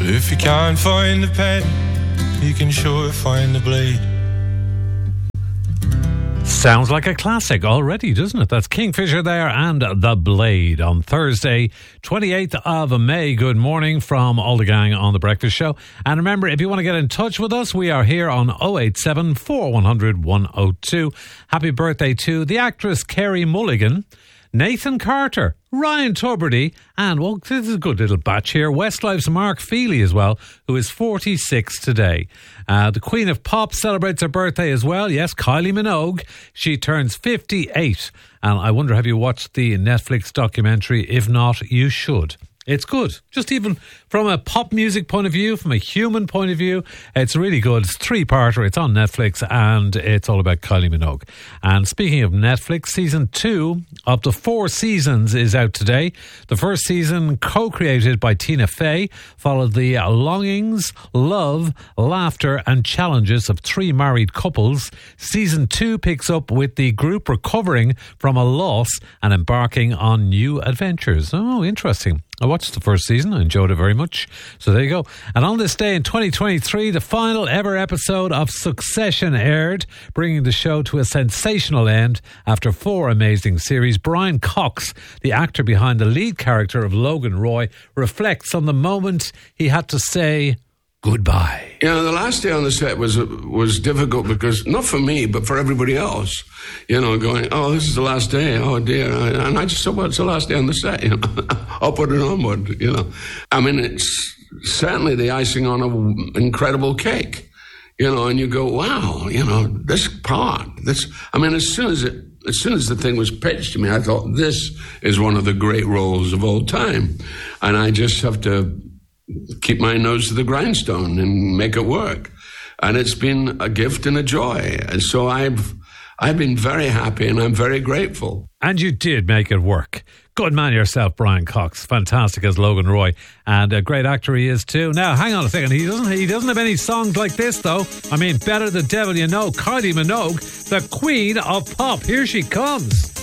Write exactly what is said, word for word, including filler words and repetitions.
But if you can't find the pen, you can sure find the blade. Sounds like a classic already, doesn't it? That's Kingfisher there and The Blade on Thursday, twenty-eighth of May. Good morning from all the gang on The Breakfast Show. And remember, if you want to get in touch with us, we are here on oh eight seven, four one zero zero, one oh two. Happy birthday to the actress Carey Mulligan, Nathan Carter, Ryan Tuberty, and, well, this is a good little batch here, Westlife's Mark Feely as well, who is forty-six today. Uh, the Queen of Pop celebrates her birthday as well. Yes, Kylie Minogue. She turns fifty-eight. And I wonder, have you watched the Netflix documentary? If not, you should. It's good. Just even from a pop music point of view, from a human point of view, it's really good. It's three-parter. It's on Netflix and it's all about Kylie Minogue. And speaking of Netflix, season two of the four seasons is out today. The first season, co-created by Tina Fey, followed the longings, love, laughter and challenges of three married couples. Season two picks up with the group recovering from a loss and embarking on new adventures. Oh, interesting. I watched the first season. I enjoyed it very much. So there you go. And on this day in twenty twenty-three, the final ever episode of Succession aired, bringing the show to a sensational end after four amazing series. Brian Cox, the actor behind the lead character of Logan Roy, reflects on the moment he had to say goodbye. You know, the last day on the set was was difficult because, not for me, but for everybody else. You know, going, oh, this is the last day, oh dear. And I just said, well, it's the last day on the set, you know, upward and onward, you know. I mean, it's certainly the icing on an incredible cake, you know, and you go, wow, you know, this part, this, I mean, as soon as it, as soon as the thing was pitched to me, I thought, this is one of the great roles of all time. And I just have to keep my nose to the grindstone and make it work. And it's been a gift and a joy. And so I've I've been very happy and I'm very grateful. And you did make it work. Good man yourself, Brian Cox. Fantastic as Logan Roy. And a great actor he is too. Now, hang on a second. He doesn't he doesn't have any songs like this, though. I mean, Better the Devil You Know. Kylie Minogue, the Queen of Pop. Here she comes.